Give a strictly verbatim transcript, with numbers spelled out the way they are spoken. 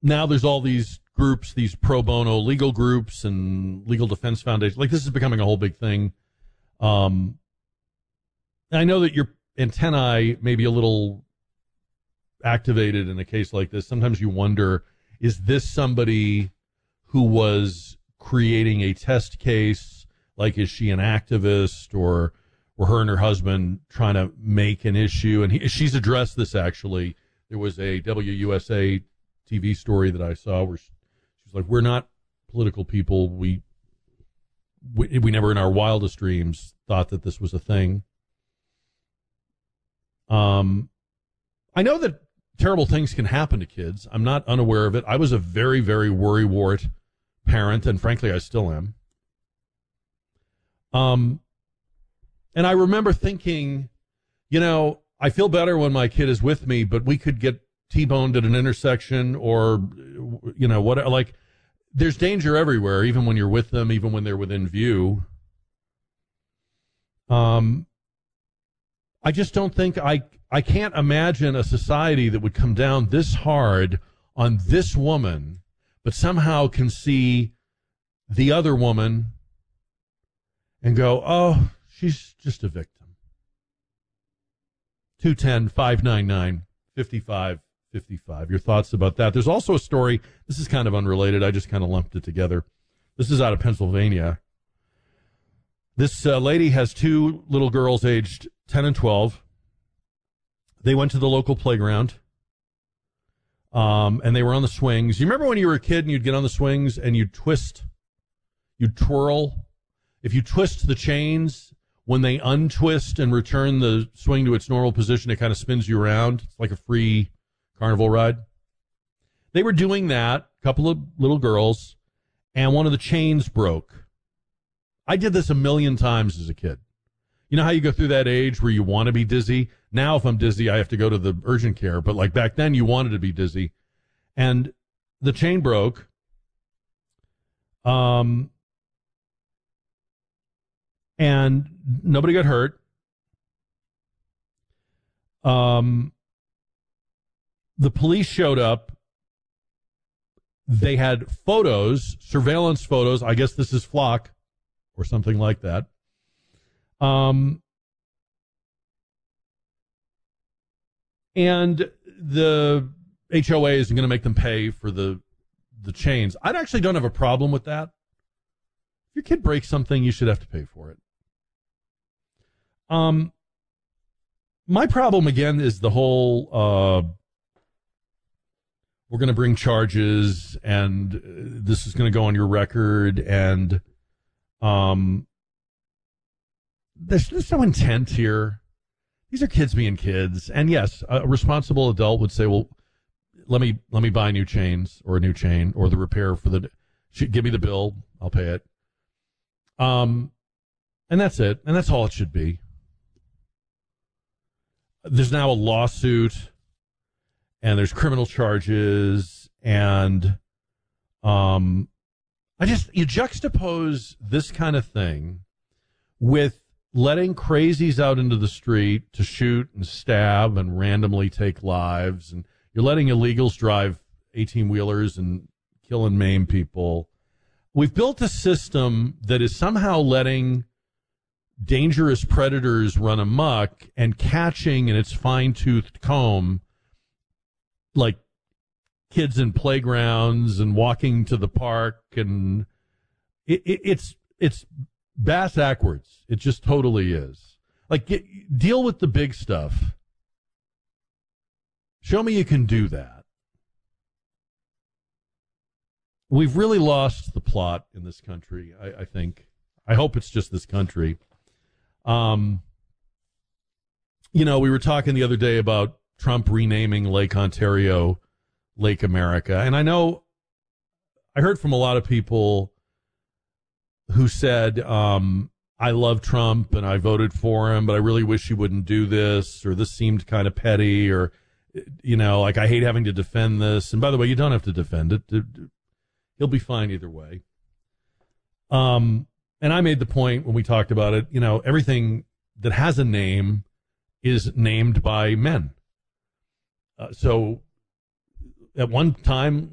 now there's all these groups, these pro bono legal groups and legal defense foundations. Like, this is becoming a whole big thing. Um, I know that your antennae may be a little activated in a case like this. Sometimes you wonder, is this somebody who was creating a test case? Like, is she an activist, or were her and her husband trying to make an issue? And he, she's addressed this, actually. There was a W U S A T V story that I saw where she, she's like, we're not political people. We, we we never in our wildest dreams thought that this was a thing. Um, I know that terrible things can happen to kids. I'm not unaware of it. I was a very, very worrywart parent, and frankly, I still am. Um, and I remember thinking, you know, I feel better when my kid is with me, but we could get T-boned at an intersection, or, you know, what, like, there's danger everywhere, even when you're with them, even when they're within view. Um, I just don't think I, I can't imagine a society that would come down this hard on this woman, but somehow can see the other woman and go, oh, she's just a victim. two one zero, five nine nine, five five five five. Your thoughts about that? There's also a story. This is kind of unrelated. I just kind of lumped it together. This is out of Pennsylvania. This uh, lady has two little girls aged ten and twelve. They went to the local playground, um, and they were on the swings. You remember when you were a kid and you'd get on the swings and you'd twist, you'd twirl? If you twist the chains, when they untwist and return the swing to its normal position, it kind of spins you around. It's like a free carnival ride. They were doing that, a couple of little girls, and one of the chains broke. I did this a million times as a kid. You know how you go through that age where you want to be dizzy? Now, if I'm dizzy, I have to go to the urgent care. But like back then, you wanted to be dizzy. And the chain broke. Um, and nobody got hurt. Um, the police showed up. They had photos, surveillance photos. I guess this is Flock or something like that. Um, and the H O A is going to make them pay for the the chains. I actually don't have a problem with that. If your kid breaks something, you should have to pay for it. Um, my problem, again, is the whole, uh, we're going to bring charges, and this is going to go on your record, and um, there's, there's no intent here. These are kids being kids. And yes, a responsible adult would say, well, let me let me buy new chains, or a new chain, or the repair for the, give me the bill, I'll pay it. Um, and that's it. And that's all it should be. There's now a lawsuit, and there's criminal charges, and um, I just, you juxtapose this kind of thing with letting crazies out into the street to shoot and stab and randomly take lives, and you're letting illegals drive eighteen-wheelers and kill and maim people. We've built a system that is somehow letting dangerous predators run amok and catching in its fine-toothed comb, like kids in playgrounds and walking to the park, and it, it, it's it's bass backwards. It just totally is. Like, get, deal with the big stuff. Show me you can do that. We've really lost the plot in this country, I, I think. I hope it's just this country. Um, you know, we were talking the other day about Trump renaming Lake Ontario Lake America. And I know I heard from a lot of people who said, um, I love Trump and I voted for him, but I really wish he wouldn't do this, or this seemed kind of petty, or, you know, like, I hate having to defend this. And by the way, you don't have to defend it. He'll be fine either way. Um, and I made the point when we talked about it, you know, everything that has a name is named by men. Uh, so at one time,